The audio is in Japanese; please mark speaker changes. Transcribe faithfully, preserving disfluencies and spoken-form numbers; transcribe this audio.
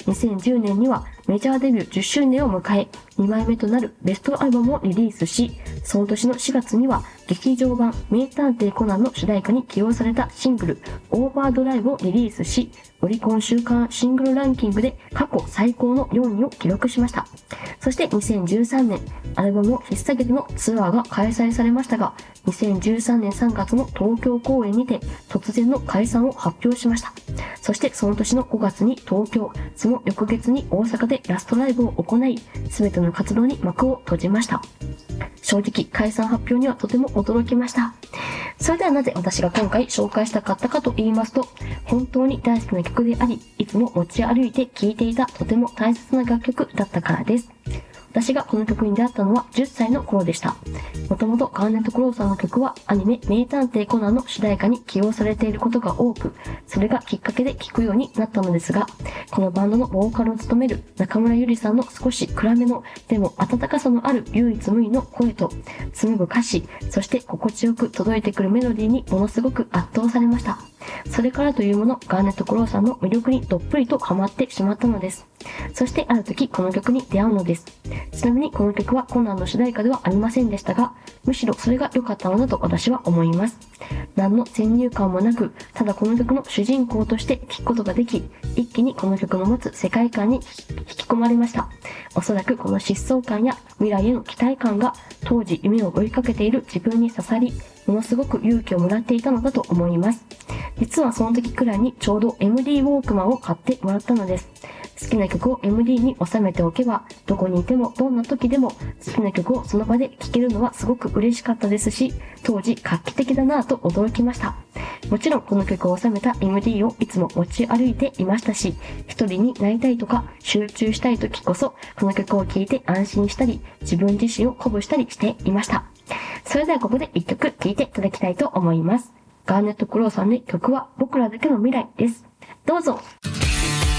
Speaker 1: にせんじゅうねんにはメジャーデビューじゅっしゅうねんを迎え、にまいめとなるベストアルバムをリリースし、その年のしがつには劇場版名探偵コナンの主題歌に起用されたシングルオーバードライブをリリースし、オリコン週間シングルランキングで過去最高のよんいを記録しました。そしてにせんじゅうさんねん、アルバムを引っ提げてのツアーが開催されましたが、にせんじゅうさんねんさんがつの東京公演にて突然の解散を発表しました。そしてその年のごがつに東京、その翌月に大阪でラストライブを行い、全ての活動に幕を閉じました。正直解散発表にはとても驚きました。それではなぜ私が今回紹介したかったかと言いますと、本当に大好きな曲であり、いつも持ち歩いて聴いていたとても大切な楽曲だったからです。私がこの曲に出会ったのはじゅっさいの頃でした。もともとガーネット・クローさんの曲はアニメ名探偵コナンの主題歌に起用されていることが多く、それがきっかけで聴くようになったのですが、このバンドのボーカルを務める中村ゆりさんの少し暗めのでも温かさのある唯一無二の声と紡ぐ歌詞、そして心地よく届いてくるメロディーにものすごく圧倒されました。それからというもの、ガーネット・クローさんの魅力にどっぷりとハマってしまったのです。そしてある時この曲に出会うのです。ちなみにこの曲はコナンの主題歌ではありませんでしたが、むしろそれが良かったのだと私は思います。何の先入観もなく、ただこの曲の主人公として聴くことができ、一気にこの曲の持つ世界観に引き込まれました。おそらくこの疾走感や未来への期待感が当時夢を追いかけている自分に刺さり、ものすごく勇気をもらっていたのだと思います。実はその時くらいにちょうど エムディー ウォークマンを買ってもらったのです。好きな曲を エムディー に収めておけば、どこにいてもどんな時でも好きな曲をその場で聴けるのはすごく嬉しかったですし、当時画期的だなぁと驚きました。もちろんこの曲を収めた エムディー をいつも持ち歩いていましたし、一人になりたいとか集中したい時こそこの曲を聴いて安心したり、自分自身を鼓舞したりしていました。それではここで一曲聴いていただきたいと思います。ガーネット・クローさんで曲は僕らだけの未来です。どうぞ。